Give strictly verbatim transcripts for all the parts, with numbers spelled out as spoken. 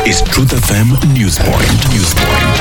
is Truth F M Newspoint. Newspoint.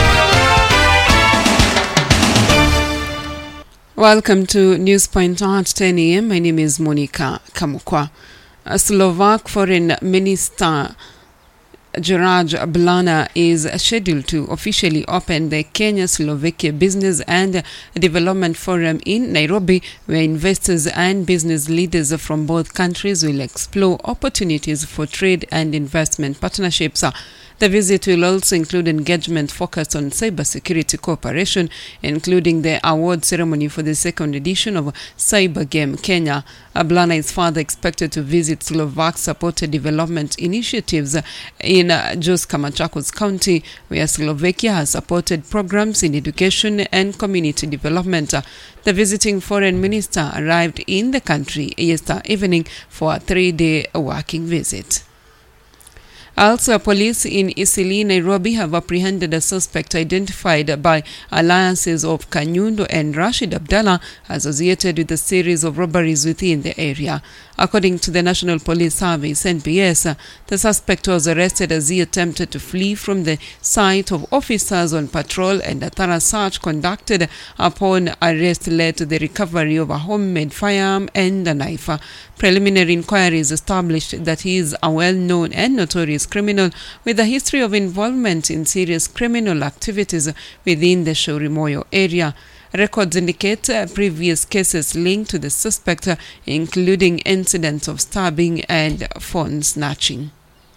Welcome to Newspoint at ten a m. My name is Monica Kamukwa. A Slovak Foreign Minister Gerard Blana is scheduled to officially open the Kenya-Slovakia Business and Development Forum in Nairobi, where investors and business leaders from both countries will explore opportunities for trade and investment partnerships. The visit will also include engagement focused on cybersecurity cooperation, including the award ceremony for the second edition of Cyber Game Kenya. Blana is further expected to visit Slovak-supported development initiatives in Jos Kamachakos County, where Slovakia has supported programs in education and community development. The visiting foreign minister arrived in the country yesterday evening for a three-day working visit. Also, police in Eastleigh, Nairobi have apprehended a suspect identified by alliances of Kanyundo and Rashid Abdallah associated with a series of robberies within the area. According to the National Police Service, N P S, the suspect was arrested as he attempted to flee from the sight of officers on patrol, and a thorough search conducted upon arrest led to the recovery of a homemade firearm and a knife. Preliminary inquiries established that he is a well-known and notorious criminal with a history of involvement in serious criminal activities within the Shauri-Moyo area. Records indicate uh, previous cases linked to the suspect, uh, including incidents of stabbing and phone snatching.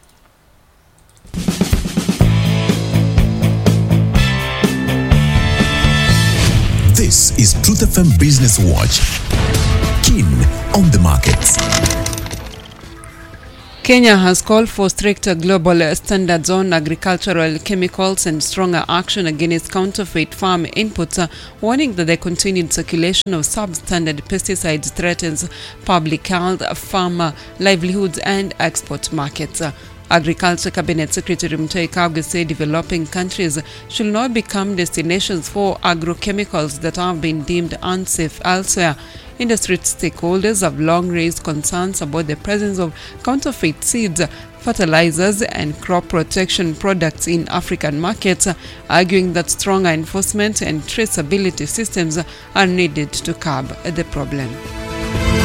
This is Truth F M Business Watch. Keen on the markets. Kenya has called for stricter global standards on agricultural chemicals and stronger action against counterfeit farm inputs, uh, warning that the continued circulation of substandard pesticides threatens public health, farmer livelihoods and export markets. Uh, Agriculture Cabinet Secretary Mutahi Kagwe said developing countries should not become destinations for agrochemicals that have been deemed unsafe elsewhere. Industry stakeholders have long raised concerns about the presence of counterfeit seeds, fertilizers and crop protection products in African markets, arguing that stronger enforcement and traceability systems are needed to curb the problem.